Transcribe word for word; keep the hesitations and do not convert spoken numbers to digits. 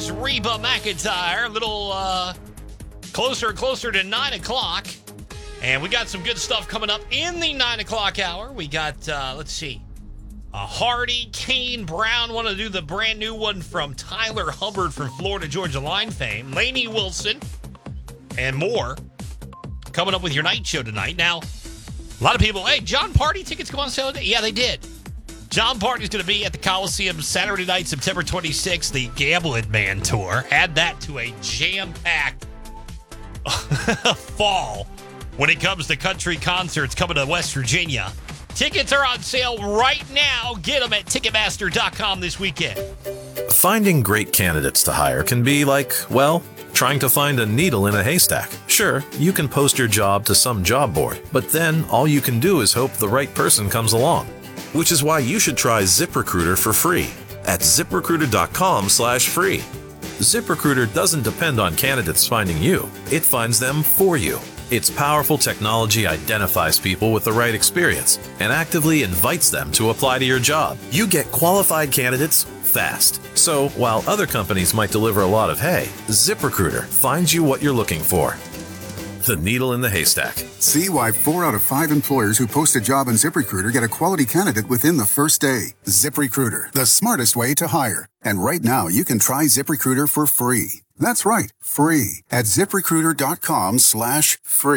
is Reba McEntire. A little uh, closer and closer to nine o'clock. And we got some good stuff coming up in the nine o'clock hour. We got, uh, let's see, uh, Hardy, Kane Brown want to do the brand new one from Tyler Hubbard from Florida Georgia Line fame, Lainey Wilson, and more coming up with your night show tonight. Now, a lot of people, hey, John Party tickets come on sale today? Yeah, they did. John Party's going to be at the Coliseum Saturday night, September twenty-sixth, the Gambling Man Tour. Add that to a jam-packed fall when it comes to country concerts coming to West Virginia. Tickets are on sale right now. Get them at Ticketmaster dot com this weekend. Finding great candidates to hire can be like, well, trying to find a needle in a haystack. Sure, you can post your job to some job board, but then all you can do is hope the right person comes along. Which is why you should try ZipRecruiter for free at ZipRecruiter dot com slash free. ZipRecruiter doesn't depend on candidates finding you. It finds them for you. Its powerful technology identifies people with the right experience and actively invites them to apply to your job. You get qualified candidates fast. So while other companies might deliver a lot of hay, ZipRecruiter finds you what you're looking for. The needle in the haystack. See why four out of five employers who post a job on ZipRecruiter get a quality candidate within the first day. ZipRecruiter, the smartest way to hire. And right now, you can try ZipRecruiter for free. That's right, free at ZipRecruiter dot com slash free.